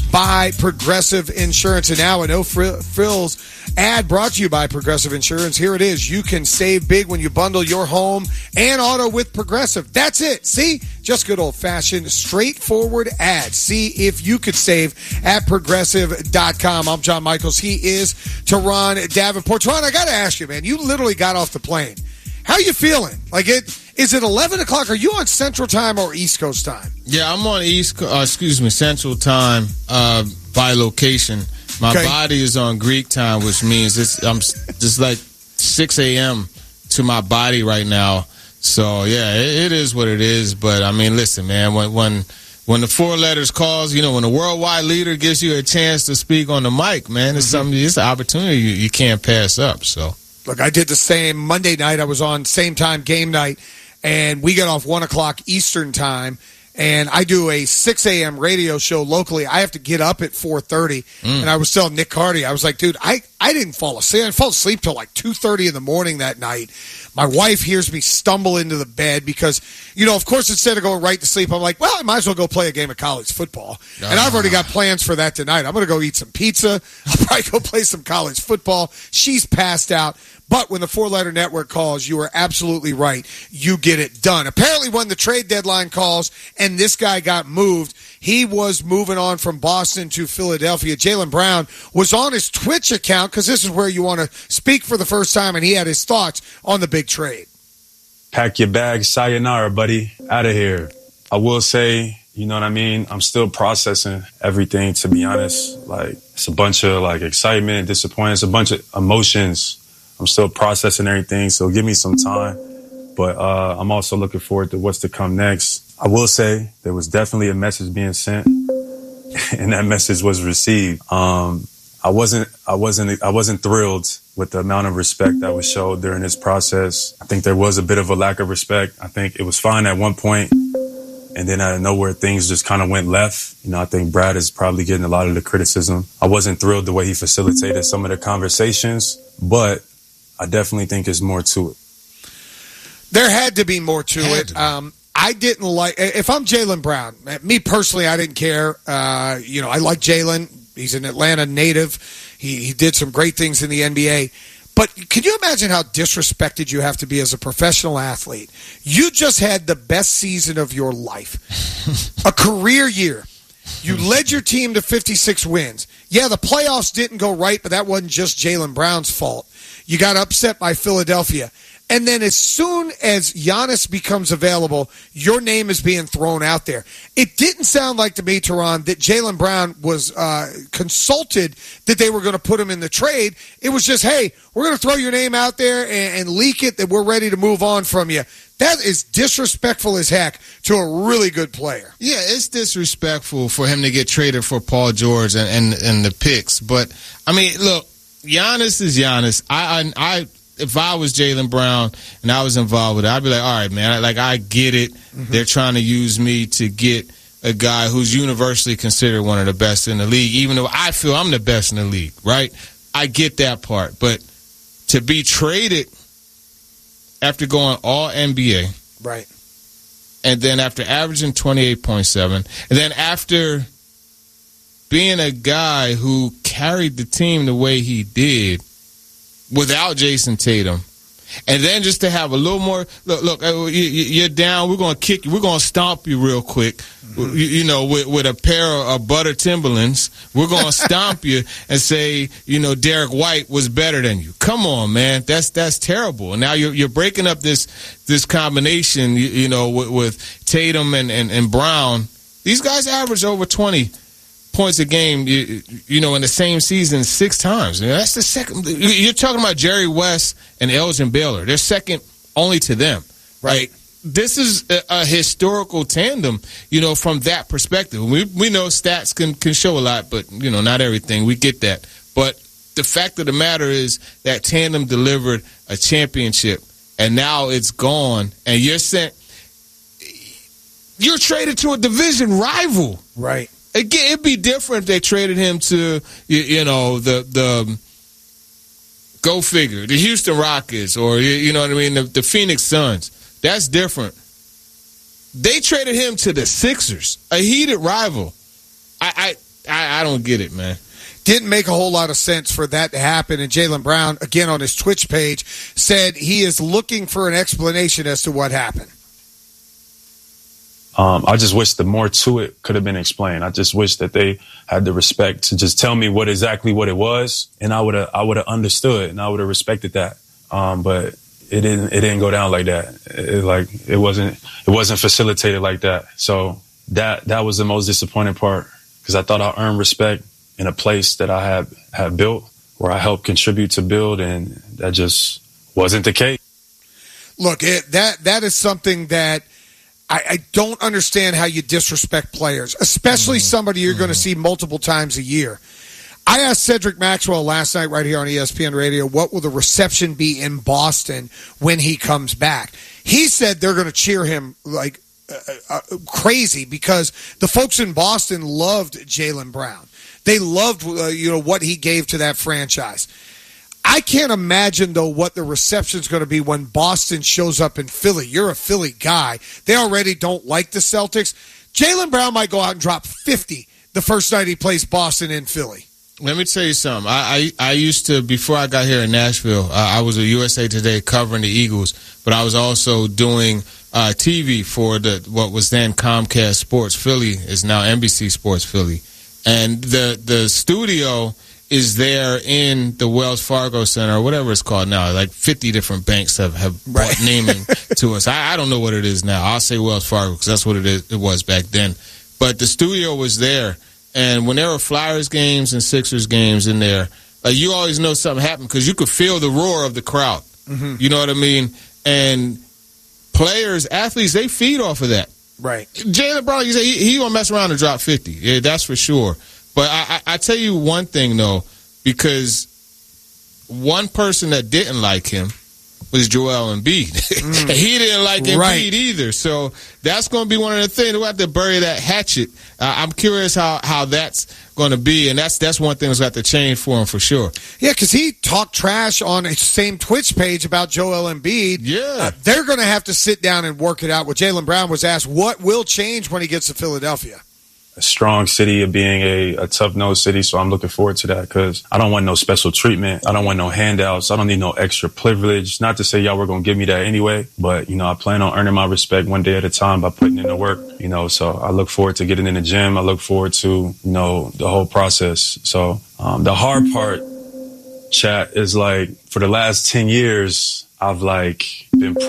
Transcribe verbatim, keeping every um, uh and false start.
by Progressive Insurance. And now a No Frills ad brought to you by Progressive Insurance. Here it is. You can save big when you bundle your home and auto with Progressive. That's it. See? Just good old-fashioned, straightforward ad. See if you could save at Progressive dot com. I'm John Michaels. He is Teron Davenport. Teron, I got to ask you, man. You literally got off the plane. How are you feeling? Like, it is it eleven o'clock? Are you on Central Time or East Coast Time? Yeah, I'm on East. Uh, excuse me, Central Time uh, by location. My okay. body is on Greek time, which means it's I'm just like six a.m. to my body right now. So yeah, it, it is what it is. But I mean, listen, man. When when when the four letters calls, you know, when a worldwide leader gives you a chance to speak on the mic, man, it's mm-hmm. something. It's an opportunity you, you can't pass up. So. Look, I did the same Monday night. I was on same time game night, and we got off one o'clock Eastern time, and I do a six a.m. radio show locally. I have to get up at four thirty, mm. and I was telling Nick Carty, I was like, dude, I, I didn't fall asleep. I fell asleep till like two thirty in the morning that night. My wife hears me stumble into the bed because, you know, of course, instead of going right to sleep, I'm like, well, I might as well go play a game of college football. Uh. And I've already got plans for that tonight. I'm going to go eat some pizza. I'll probably go play some college football. She's passed out. But when the four-letter network calls, you are absolutely right. You get it done. Apparently, when the trade deadline calls and this guy got moved, he was moving on from Boston to Philadelphia. Jaylen Brown was on his Twitch account because this is where you want to speak for the first time, and he had his thoughts on the big trade. Pack your bags, sayonara, buddy. Out of here. I will say, you know what I mean? I'm still processing everything, to be honest. Like, it's a bunch of, like, excitement, disappointment. It's a bunch of emotions. I'm still processing everything, so give me some time. But uh, I'm also looking forward to what's to come next. I will say there was definitely a message being sent, and that message was received. Um, I wasn't, I wasn't, I wasn't thrilled with the amount of respect that was showed during this process. I think there was a bit of a lack of respect. I think it was fine at one point, and then out of nowhere, things just kind of went left. You know, I think Brad is probably getting a lot of the criticism. I wasn't thrilled the way he facilitated some of the conversations, but I definitely think there's more to it. There had to be more to had it. To um, I didn't like, if I'm Jaylen Brown, me personally, I didn't care. Uh, you know, I like Jaylen. He's an Atlanta native. He, he did some great things in the N B A. But can you imagine how disrespected you have to be as a professional athlete? You just had the best season of your life, a career year. You led your team to fifty-six wins. Yeah, the playoffs didn't go right, but that wasn't just Jaylen Brown's fault. You got upset by Philadelphia. And then as soon as Giannis becomes available, your name is being thrown out there. It didn't sound like to me, Teron, that Jaylen Brown was uh, consulted that they were going to put him in the trade. It was just, hey, we're going to throw your name out there and, and leak it that we're ready to move on from you. That is disrespectful as heck to a really good player. Yeah, it's disrespectful for him to get traded for Paul George and, and, and the picks. But, I mean, look, Giannis is Giannis. I, I, I if I was Jaylen Brown and I was involved with it, I'd be like, all right, man, like, I get it. Mm-hmm. They're trying to use me to get a guy who's universally considered one of the best in the league, even though I feel I'm the best in the league, right? I get that part. But to be traded after going all N B A. Right. And then after averaging twenty-eight point seven, and then after being a guy who carried the team the way he did without Jason Tatum, and then just to have a little more, look, look, you're down, we're going to kick you, we're going to stomp you real quick, mm-hmm. you, you know, with, with a pair of butter Timberlands, we're going to stomp you and say, you know, Derek White was better than you. Come on, man, that's that's terrible. And now you're you're breaking up this this combination, you, you know, with, with Tatum and, and, and Brown. These guys average over twenty points a game, you, you know, in the same season six times. You know, that's the second. You're talking about Jerry West and Elgin Baylor. They're second only to them. Right. Like, this is a, a historical tandem, you know, from that perspective. We we know stats can, can show a lot, but, you know, not everything. We get that. But the fact of the matter is that tandem delivered a championship, and now it's gone, and you're sent. You're traded to a division rival. Right. Again, it'd be different if they traded him to, you, you know, the the go figure, the Houston Rockets, or, you know what I mean, the, the Phoenix Suns. That's different. They traded him to the Sixers, a heated rival. I, I I, I don't get it, man. Didn't make a whole lot of sense for that to happen. And Jaylen Brown, again on his Twitch page, said he is looking for an explanation as to what happened. Um, I just wish the more to it could have been explained. I just wish that they had the respect to just tell me what exactly what it was, and I would have I would have understood and I would have respected that. Um, but it didn't it didn't go down like that. It, like it wasn't it wasn't facilitated like that. So that that was the most disappointing part, because I thought I earned respect in a place that I had had built, where I helped contribute to build, and that just wasn't the case. Look, it, that that is something that I, I don't understand how you disrespect players, especially mm-hmm. somebody you're mm-hmm. going to see multiple times a year. I asked Cedric Maxwell last night right here on E S P N Radio, what will the reception be in Boston when he comes back? He said they're going to cheer him like uh, uh, crazy, because the folks in Boston loved Jaylen Brown. They loved uh, you know what he gave to that franchise. I can't imagine, though, what the reception's going to be when Boston shows up in Philly. You're a Philly guy. They already don't like the Celtics. Jaylen Brown might go out and drop fifty the first night he plays Boston in Philly. Let me tell you something. I, I, I used to, before I got here in Nashville, uh, I was at U S A Today covering the Eagles, but I was also doing uh, T V for the what was then Comcast Sports Philly, is now N B C Sports Philly. And the the studio is there in the Wells Fargo Center, or whatever it's called now. Like fifty different banks have, have brought right. naming to us. I, I don't know what it is now. I'll say Wells Fargo because that's what it, is, it was back then. But the studio was there, and when there were Flyers games and Sixers games in there, uh, you always know something happened because you could feel the roar of the crowd. Mm-hmm. You know what I mean? And players, athletes, they feed off of that. Right. Jaylen Brown, you say he, he gonna mess around and drop fifty. Yeah, that's for sure. But I, I, I tell you one thing, though, because one person that didn't like him was Joel Embiid. Mm. He didn't like Embiid right. either. So that's going to be one of the things. We'll have to bury that hatchet. Uh, I'm curious how, how that's going to be, and that's that's one thing that's got to change for him for sure. Yeah, because he talked trash on his same Twitch page about Joel Embiid. Yeah. Uh, they're going to have to sit down and work it out. What Jaylen Brown was asked, what will change when he gets to Philadelphia? A strong city, of being a, a tough-nosed city, so I'm looking forward to that, because I don't want no special treatment. I don't want no handouts. I don't need no extra privilege. Not to say y'all were going to give me that anyway, but, you know, I plan on earning my respect one day at a time by putting in the work, you know, so I look forward to getting in the gym. I look forward to, you know, the whole process. So um, the hard part, chat, is like for the last ten years, I've like been